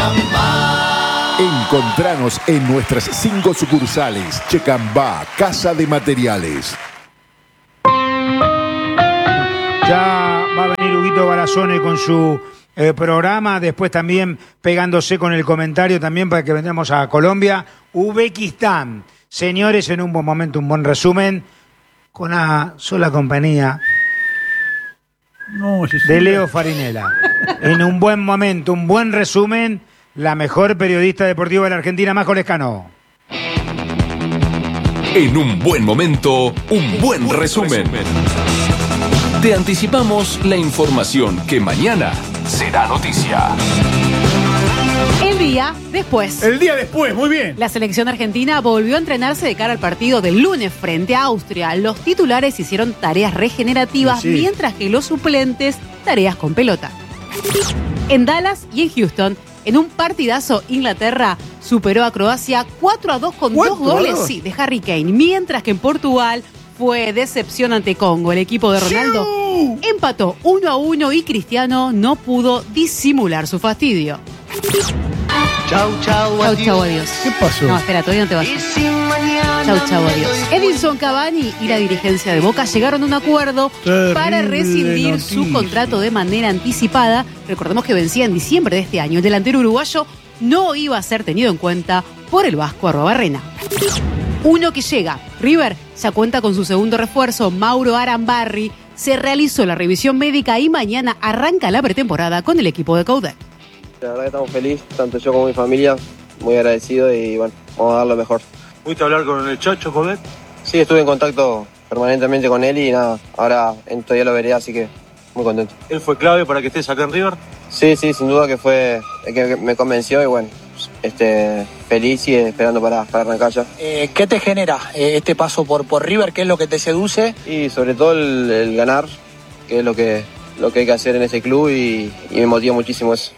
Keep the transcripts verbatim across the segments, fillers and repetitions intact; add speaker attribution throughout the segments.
Speaker 1: Encontranos en nuestras cinco sucursales. Checambá, Casa de Materiales.
Speaker 2: Ya va a venir Huguito Barazone con su eh, programa, después también pegándose con el comentario también para que vendamos a Colombia. Uzbekistán. Señores, en un buen momento, un buen resumen, con una sola compañía
Speaker 3: no,
Speaker 2: de Leo Farinella. En un buen momento, un buen resumen, la mejor periodista deportiva de la Argentina, Majo Lescano.
Speaker 4: En un buen momento, un buen resumen. Te anticipamos la información que mañana será noticia.
Speaker 5: El día después.
Speaker 3: El día después, muy bien.
Speaker 5: La selección argentina volvió a entrenarse de cara al partido del lunes frente a Austria. Los titulares hicieron tareas regenerativas,
Speaker 3: sí.
Speaker 5: mientras que los suplentes tareas con pelota. En Dallas y en Houston, en un partidazo, Inglaterra superó a Croacia cuatro a dos con dos goles sí, de Harry Kane, mientras que en Portugal fue decepción ante Congo. El equipo de Ronaldo ¡Sí! empató uno a uno y Cristiano no pudo disimular su fastidio.
Speaker 6: Chau, chau,
Speaker 5: chau,
Speaker 6: adiós.
Speaker 5: chau, adiós.
Speaker 3: ¿Qué pasó?
Speaker 5: No, espera, todavía no te vas. Chau, chau, adiós. Edinson Cavani y la dirigencia de Boca llegaron a un acuerdo
Speaker 3: Terrible
Speaker 5: para rescindir
Speaker 3: noticia.
Speaker 5: su contrato de manera anticipada. Recordemos que vencía en diciembre de este año. El delantero uruguayo no iba a ser tenido en cuenta por el Vasco Arruabarrena. Uno que llega. River ya cuenta con su segundo refuerzo, Mauro Arambarri. Se realizó la revisión médica y mañana arranca la pretemporada con el equipo de Coudet.
Speaker 7: La verdad que estamos felices, tanto yo como mi familia, muy agradecidos y bueno, vamos a dar lo mejor.
Speaker 8: ¿Pudiste hablar con el Chacho Coudet?
Speaker 7: Sí, estuve en contacto permanentemente con él y nada, ahora en estos días lo veré, así que muy contento.
Speaker 8: ¿Él fue clave para que estés acá en River?
Speaker 7: Sí, sí, sin duda que fue el que me convenció y bueno, este, feliz y esperando para, para arrancar ya.
Speaker 9: Eh, ¿Qué te genera eh, este paso por, por River? ¿Qué es lo que te seduce?
Speaker 7: Y sobre todo el, el ganar, que es lo que, lo que hay que hacer en ese club y, y me motiva muchísimo eso.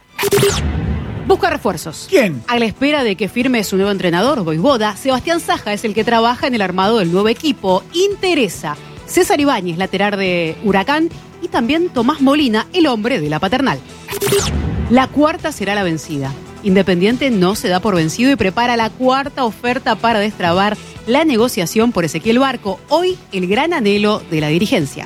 Speaker 5: Busca refuerzos.
Speaker 3: ¿Quién?
Speaker 5: A la espera de que firme su nuevo entrenador, Voivoda, Sebastián Saja es el que trabaja en el armado del nuevo equipo. Interesa César Ibáñez, lateral de Huracán, y también Tomás Molina, el hombre de la Paternal. La cuarta será la vencida. Independiente no se da por vencido y prepara la cuarta oferta para destrabar la negociación por Ezequiel Barco. Hoy, el gran anhelo de la dirigencia.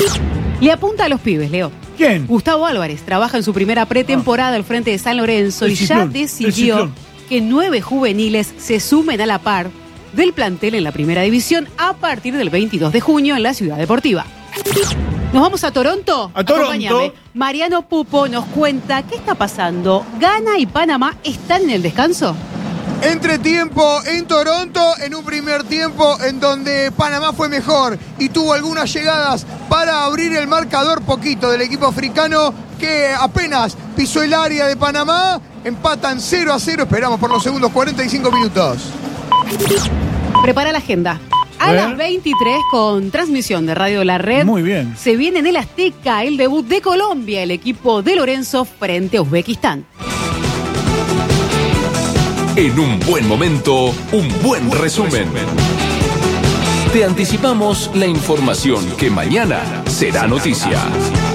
Speaker 5: Le apunta a los pibes, Leo.
Speaker 3: ¿Quién?
Speaker 5: Gustavo Álvarez trabaja en su primera pretemporada al frente de San Lorenzo
Speaker 3: El
Speaker 5: y
Speaker 3: ciclón,
Speaker 5: ya
Speaker 3: el
Speaker 5: decidió
Speaker 3: ciclón.
Speaker 5: que nueve juveniles se sumen a la par del plantel en la primera división a partir del veintidós de junio en la Ciudad Deportiva. ¿Nos vamos a Toronto?
Speaker 3: A Toronto.
Speaker 5: Acompáñame. Mariano Pupo nos cuenta qué está pasando. ¿Ghana y Panamá están en el descanso?
Speaker 10: Entretiempo en Toronto, en un primer tiempo en donde Panamá fue mejor y tuvo algunas llegadas para abrir el marcador poquito del equipo africano que apenas pisó el área de Panamá. Empatan cero a cero, esperamos por los segundos cuarenta y cinco minutos.
Speaker 5: Prepara la agenda. A las veintitrés, con transmisión de Radio La Red.
Speaker 3: Muy bien.
Speaker 5: Se viene en el Azteca el debut de Colombia, el equipo de Lorenzo frente a Uzbekistán.
Speaker 4: En un buen momento, un buen resumen. Te anticipamos la información que mañana será noticia.